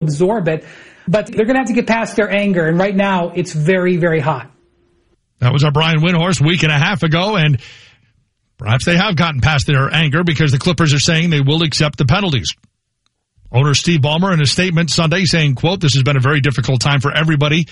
absorb it. But they're going to have to get past their anger, and right now it's very, very hot. That was our Brian Windhorst a week and a half ago, and perhaps they have gotten past their anger because the Clippers are saying they will accept the penalties. Owner Steve Ballmer in a statement Sunday saying, quote, "This has been a very difficult time for everybody,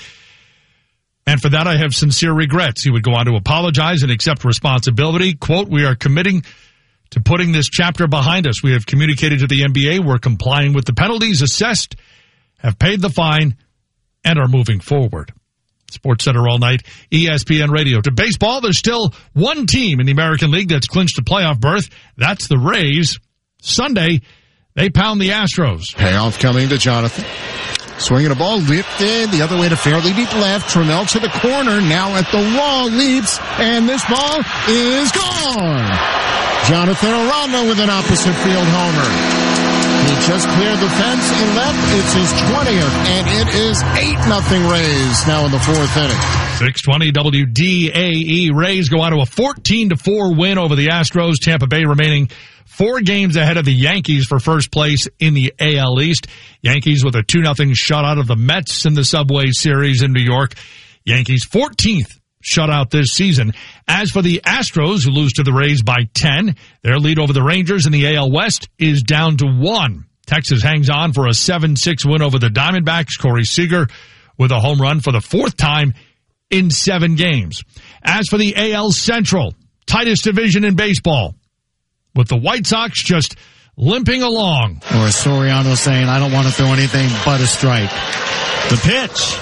and for that I have sincere regrets." He would go on to apologize and accept responsibility. Quote, "We are committing to putting this chapter behind us. We have communicated to the NBA. We're complying with the penalties assessed, have paid the fine, and are moving forward." Sports Center all night, ESPN Radio. To baseball, there's still one team in the American League that's clinched a playoff berth. That's the Rays. Sunday, they pound the Astros. Payoff coming to Jonathan. Swinging a ball, lifted the other way to fairly deep left. Trammell to the corner, now at the wall, leaps, and this ball is gone. Jonathan Aranda with an opposite field homer. He just cleared the fence and left. It's his 20th, and it is 8-0 Rays now in the fourth inning. 6:20 WDAE. Rays go on to a 14-4 win over the Astros. Tampa Bay remaining 4 games ahead of the Yankees for first place in the AL East. Yankees with a 2-0 shutout of the Mets in the Subway Series in New York. Yankees 14th shutout this season. As for the Astros, who lose to the Rays by 10, their lead over the Rangers in the AL West is down to 1. Texas hangs on for a 7-6 win over the Diamondbacks. Corey Seager with a home run for the 4th time in 7 games. As for the AL Central, tightest division in baseball, with the White Sox just limping along. Or Soriano saying, "I don't want to throw anything but a strike." The pitch.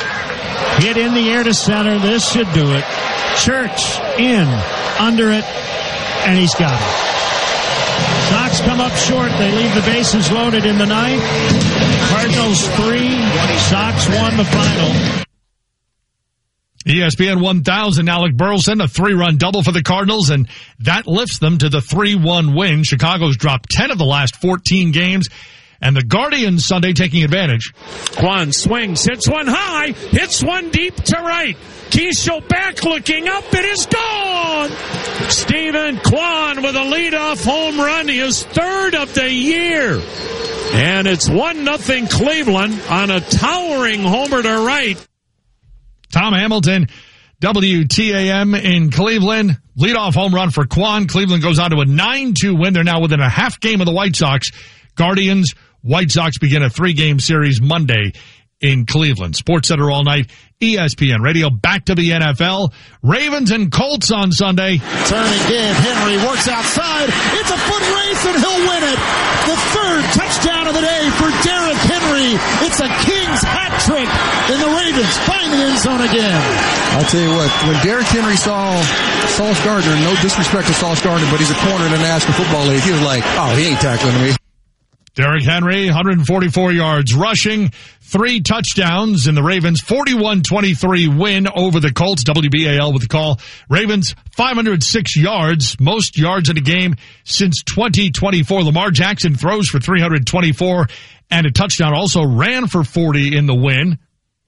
Hit in the air to center. This should do it. Church in, under it, and he's got it. Sox come up short. They leave the bases loaded in the 9th. Cardinals 3, Sox 1 the final. ESPN 1000, Alec Burleson, a 3-run double for the Cardinals, and that lifts them to the 3-1 win. Chicago's dropped 10 of the last 14 games. And the Guardians Sunday taking advantage. Kwan swings, hits one high, hits one deep to right. Keishel back looking up, it is gone! Stephen Kwan with a leadoff home run, his 3rd of the year. And it's 1-0 Cleveland on a towering homer to right. Tom Hamilton, WTAM in Cleveland. Leadoff home run for Kwan. Cleveland goes on to a 9-2 win. They're now within a half game of the White Sox. Guardians, White Sox begin a 3-game series Monday in Cleveland. Sports Center all night, ESPN Radio. Back to the NFL. Ravens and Colts on Sunday. Turn and give. Henry works outside. It's a foot race, and he'll win it. The 3rd touchdown of the day for Derrick Henry. It's a King's hat trick, and the Ravens find the end zone again. I'll tell you what, when Derrick Henry saw Sauce Gardner, no disrespect to Sauce Gardner, but he's a corner in the National Football League, he was like, oh, he ain't tackling me. Derrick Henry, 144 yards rushing, 3 touchdowns in the Ravens' 41-23 win over the Colts. WBAL with the call. Ravens, 506 yards, most yards in a game since 2024. Lamar Jackson throws for 324 and a touchdown. Also ran for 40 in the win.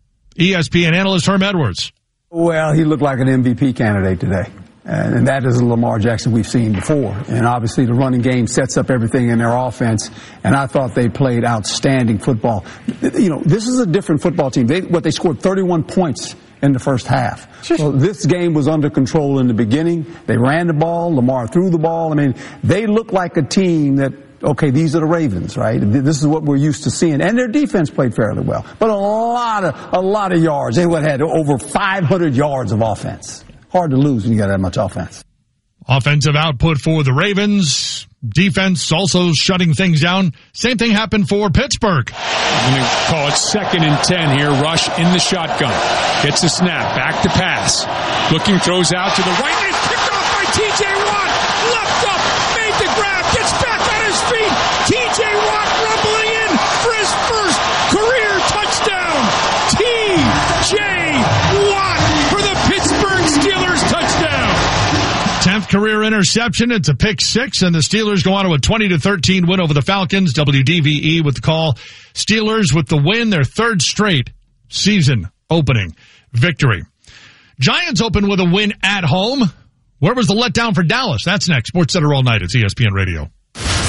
ESPN analyst Herm Edwards. Well, he looked like an MVP candidate today. And that is a Lamar Jackson we've seen before. And obviously the running game sets up everything in their offense. And I thought they played outstanding football. You know, this is a different football team. They scored 31 points in the first half. So this game was under control in the beginning. They ran the ball. Lamar threw the ball. I mean, they look like a team that, okay, these are the Ravens, right? This is what we're used to seeing. And their defense played fairly well. But a lot of yards. They had over 500 yards of offense. Hard to lose when you got that much offense. Offensive output for the Ravens. Defense also shutting things down. Same thing happened for Pittsburgh. I'm going to call it 2nd and 10 here. Rush in the shotgun. Gets the snap. Back to pass. Looking, throws out to the right. And it's picked off by T.J. Watt. Left up. Made the grab. Gets back on his feet. T.J. Watt rumbling in for his first career touchdown. T.J. Watt for the Pittsburgh Steelers touchdown. 10th career interception. It's a pick 6, and the Steelers go on to a 20-13 win over the Falcons. WDVE with the call. Steelers with the win, their 3rd straight season opening victory. Giants open with a win at home. Where was the letdown for Dallas? That's next. Sports Center all night. It's ESPN Radio.